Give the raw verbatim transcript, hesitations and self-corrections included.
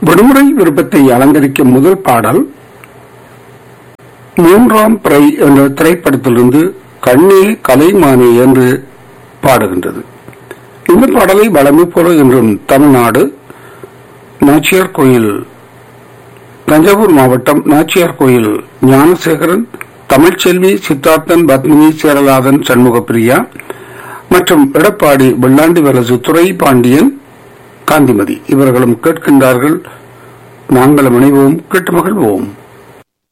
விடுமுறை விருப்பத்தை அலங்கரிக்கும் முதல் பாடல் மூன்றாம் பிறை என்ற திரைப்படத்திலிருந்து கண்ணே கலைமானே என்று பாடுகின்றது. இந்த பாடலை வளமை போல என்றும் தமிழ்நாடு நாச்சியார் கோயில், தஞ்சாவூர் மாவட்டம் நாச்சியார் கோயில் ஞானசேகரன், தமிழ்ச்செல்வி, சித்தார்த்தன், பத்மினி, சேரலாதன், சண்முகப்பிரியா மற்றும் எடப்பாடி வெள்ளாண்டி வலசு துறை பாண்டியன், காந்திமதி இவர்களும் கேட்கின்றார்கள். நாங்கள் இணைவோம், கேட்டு மகிழ்வோம்.